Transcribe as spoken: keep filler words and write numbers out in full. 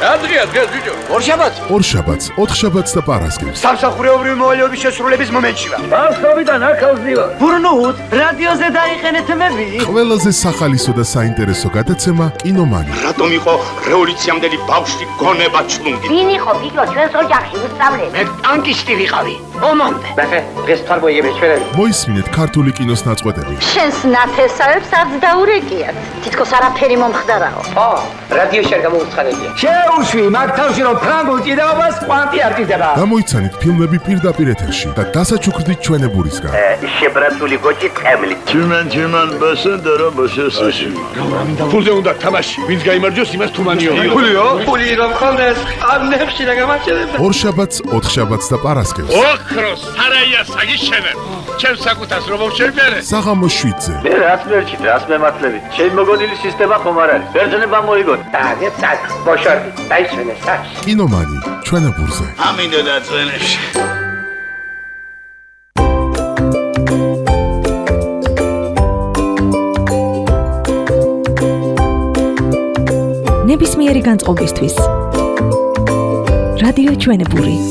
ადრე ადგა ჯუჯო. ორშაბათს? ორშაბათს, ოთხშაბათს და პარასკევს. სამსახურეობრივი მოვალეობის შესრულების მომენტში ვარ. ბავშვობიდან აქავს ვარ. ბურნუთ, რადიოზე დაიყენეთ მები. ყველაზე სახალისო და საინტერესო გადაცემა კინომანი. რატომ იყო რევოლუციამდელი ბავშვი გონება ჩლუნგი? ვინ იყო ბიჭო ჩვენს ოჯახში უსწავლელი? მე ტანკისტი ვიყავი. ომამდე. ბახე, დღეს თარბოიები ჩვენები. მოისმინეთ ქართული კინოს ნაწყვეტები. შენს ნათესავებს არც დაურეკიათ. თითქოს არაფერი მომხდარაო. ო, რადიოში არ გამოუცხადებია. შეუშვი მაგ თავში რომ ფრანგულ ჭიდაობას კვანტი არტიზდება. გამოიცანით ფილმები პირდაპირ ეთერში და დასაჩუქრდით ჩვენებურისგან. შებრაცული გოჭი წემლი. Tümen tümen basındara basası. ფულზე უნდა თამაში. ვინც გაიმარჯვოს, იმას თუმანიო. ფულიო? ფული რომ ხონდეს, ამნებში და გამაჩერებ. ორშაბათს, ოთხშაბათს და პარასკევს. ოქროს სარაია საგიშენებ. ჩემს საკუთას რომ მოვშევიარე. საღამოს შვიდზე. Ne rasmerçi, rasmematlevit. Şey mogodili sistema xomar არის. ბერძნებმა მოიგოთ. და გეცაკ, ბოშორდი, დაიშვენე საქმე. კინომანი ჩვენებურზე. ამინდა და წვენებში. ნებისმიერი განწყობისთვის რადიო ჩვენებური